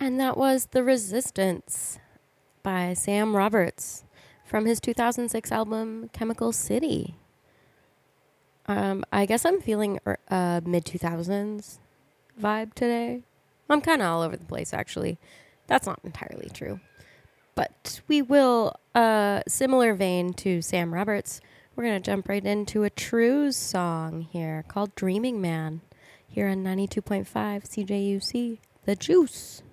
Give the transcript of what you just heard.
And that was The Resistance by Sam Roberts from his 2006 album Chemical City. I guess I'm feeling mid 2000s vibe today. I'm kind of all over the place, actually. That's not entirely true. But we will, similar vein to Sam Roberts, we're going to jump right into a Trues song here called Dreaming Man here on 92.5 CJUC, The Juice.